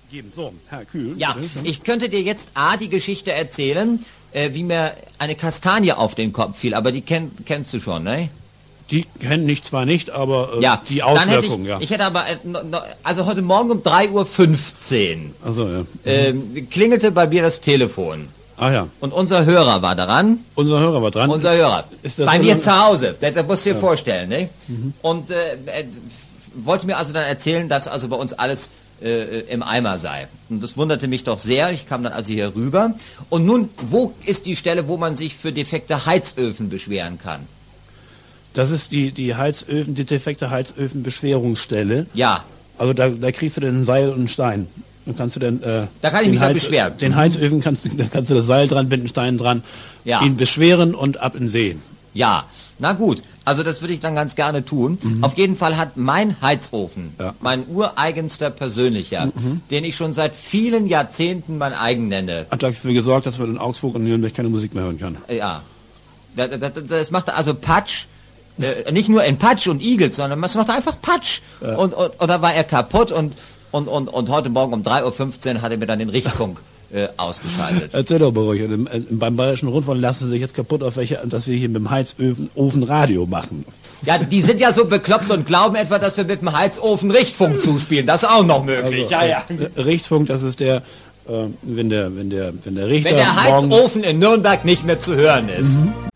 geben. So, Herr Kühl. Ja, bitte. ich könnte dir jetzt die Geschichte erzählen, wie mir eine Kastanie auf den Kopf fiel, aber die kennst du schon, ne? Die kennen ich zwar nicht, aber Ja, die dann hätte Auswirkungen, ja. Ich hätte aber, also heute Morgen um 3:15 Uhr Also, ja. klingelte bei mir das Telefon. Ah ja, Und unser Hörer war daran. unser Hörer war dran. Unser Hörer. Ist das Bei so mir lange- zu Hause. Das musst du dir vorstellen, ne? Und wollte mir also dann erzählen, dass also bei uns alles im Eimer sei. Und das wunderte mich doch sehr. Ich kam dann also hier rüber. Und nun, wo ist die Stelle, wo man sich für defekte Heizöfen beschweren kann? Das ist die Heizöfen, die defekte Heizöfen-Beschwerungsstelle. Ja, Also da kriegst du dann ein Seil und einen Stein. Dann kannst du dann Da kann ich mich dann beschweren. Den Heizöfen da kannst du das Seil dran binden, Stein dran, Ja. ihn beschweren und ab in See. ja. Na gut, also das würde ich dann ganz gerne tun. Auf jeden Fall hat mein Heizofen, Ja. mein ureigenster persönlicher, den ich schon seit vielen Jahrzehnten mein eigen nenne, Hat dafür gesorgt, dass man in Augsburg und Nürnberg keine Musik mehr hören kann. ja, das macht also Patsch. Nicht nur in Patsch und Igels, sondern es macht einfach Patsch. Ja. Und da war er kaputt und heute Morgen um 3:15 Uhr hat er mir dann den Richtfunk ausgeschaltet. Erzähl doch mal ruhig. Beim Bayerischen Rundfunk lassen sie sich jetzt kaputt, dass wir hier mit dem Heizofen Radio machen. Ja, die sind ja so bekloppt und glauben etwa, dass wir mit dem Heizofen Richtfunk zuspielen. Das ist auch noch möglich. Richtfunk, das ist der, wenn der Richter Wenn der morgens- Heizofen in Nürnberg nicht mehr zu hören ist.